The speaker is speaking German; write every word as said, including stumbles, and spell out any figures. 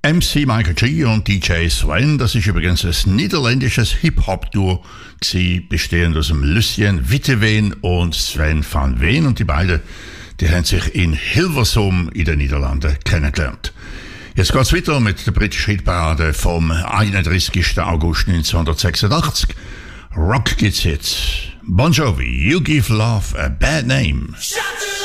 M C Michael G und D J Sven, das ist übrigens ein niederländisches Hip-Hop-Duo, bestehend aus dem Lucien Witteveen und Sven van Veen. Und die beiden, die haben sich in Hilversum in den Niederlanden kennengelernt. Jetzt geht's weiter mit der britischen Hitparade vom einunddreißigsten August neunzehnhundertsechsundachtzig. Rock gibt's jetzt. Bon Jovi, You Give Love a Bad Name.